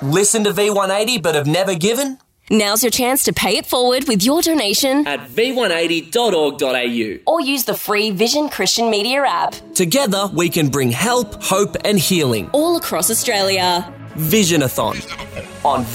Listen to V180 but have never given? Now's your chance to pay it forward with your donation At v180.org.au. or use the free Vision Christian Media app Together we can bring help, hope and healing. all across Australia. Visionathon on